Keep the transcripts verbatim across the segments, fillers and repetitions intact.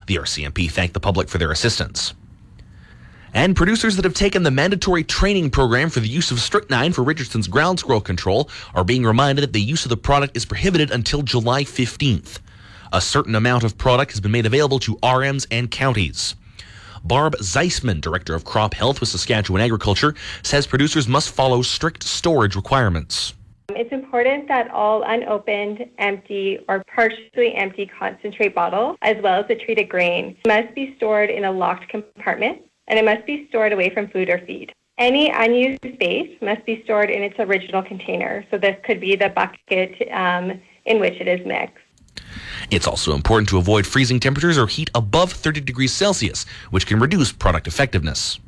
The R C M P thanked the public for their assistance. And producers that have taken the mandatory training program for the use of strychnine for Richardson's ground squirrel control are being reminded that the use of the product is prohibited until July fifteenth. A certain amount of product has been made available to R Ms and counties. Barb Zeisman, Director of Crop Health with Saskatchewan Agriculture, says producers must follow strict storage requirements. It's important that all unopened, empty, or partially empty concentrate bottles, as well as the treated grain, must be stored in a locked compartment, and it must be stored away from food or feed. Any unused space must be stored in its original container, so this could be the bucket um, in which it is mixed. It's also important to avoid freezing temperatures or heat above thirty degrees Celsius, which can reduce product effectiveness.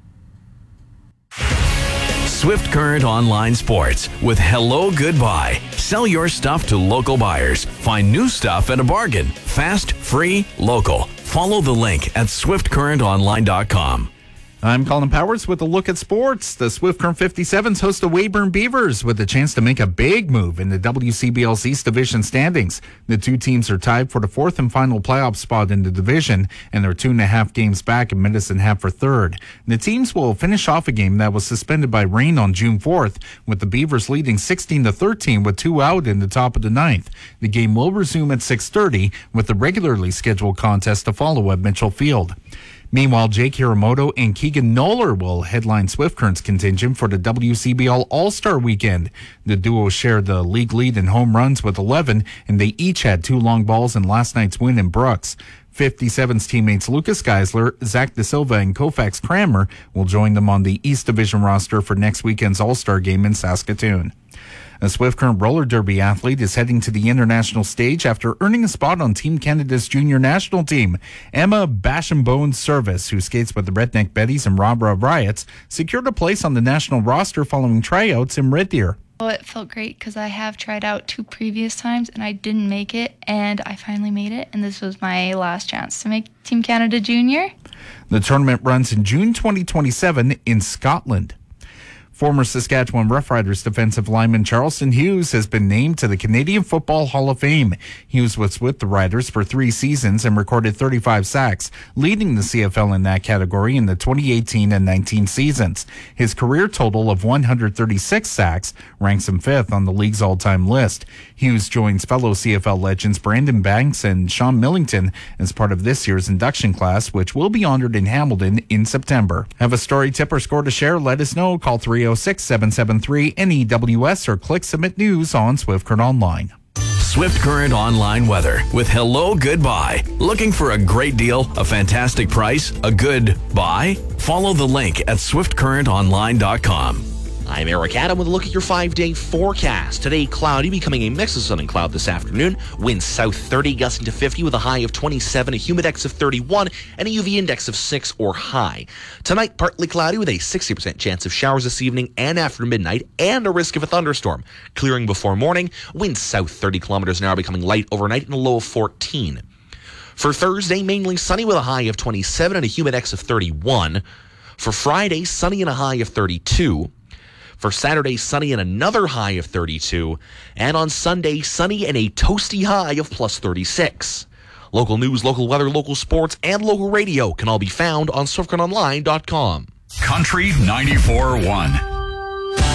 Swift Current Online Sports with Hello Goodbye. Sell your stuff to local buyers. Find new stuff at a bargain. Fast, free, local. Follow the link at swift current online dot com. I'm Colin Powers with a look at sports. The Swift Current fifty-sevens host the Weyburn Beavers with a chance to make a big move in the W C B L's East Division standings. The two teams are tied for the fourth and final playoff spot in the division, and they're two and a half games back and Medicine Hat for third. The teams will finish off a game that was suspended by rain on June fourth, with the Beavers leading sixteen to thirteen with two out in the top of the ninth. The game will resume at six thirty, with the regularly scheduled contest to follow at Mitchell Field. Meanwhile, Jake Hiramoto and Keegan Noller will headline Swift Current's contingent for the W C B L All-Star Weekend. The duo shared the league lead in home runs with eleven, and they each had two long balls in last night's win in Brooks. fifty-sevens teammates Lucas Geisler, Zach De Silva, and Koufax Kramer will join them on the East Division roster for next weekend's All-Star game in Saskatoon. A Swift Current roller derby athlete is heading to the international stage after earning a spot on Team Canada's junior national team. Emma Basham-Bones Service, who skates with the Redneck Betties and Robra Riots, secured a place on the national roster following tryouts in Red Deer. Oh, it felt great because I have tried out two previous times and I didn't make it, and I finally made it, and this was my last chance to make Team Canada Junior. The tournament runs in June twenty twenty-seven in Scotland. Former Saskatchewan Roughriders defensive lineman Charleston Hughes has been named to the Canadian Football Hall of Fame. Hughes was with the Riders for three seasons and recorded thirty-five sacks, leading the C F L in that category in the twenty eighteen and nineteen seasons. His career total of one hundred thirty-six sacks ranks him fifth on the league's all-time list. Hughes joins fellow C F L legends Brandon Banks and Sean Millington as part of this year's induction class, which will be honored in Hamilton in September. Have a story, tip, or score to share? Let us know. Call three oh six, seven seven three, N E W S or click Submit News on Swift Current Online. Swift Current Online weather with Hello Goodbye. Looking for a great deal, a fantastic price, a good buy? Follow the link at swift current online dot com. I'm Eric Adam with a look at your five-day forecast. Today, cloudy, becoming a mix of sun and cloud this afternoon. Winds south thirty, gusting to fifty with a high of twenty-seven, a humidex of thirty-one, and a U V index of six or high. Tonight, partly cloudy with a sixty percent chance of showers this evening and after midnight, and a risk of a thunderstorm. Clearing before morning, winds south thirty kilometers an hour, becoming light overnight and a low of fourteen. For Thursday, mainly sunny with a high of twenty-seven and a humidex of thirty-one. For Friday, sunny and a high of thirty-two. For Saturday, sunny and another high of thirty-two. And on Sunday, sunny and a toasty high of plus thirty-six. Local news, local weather, local sports, and local radio can all be found on swift current online dot com. Country ninety-four point one.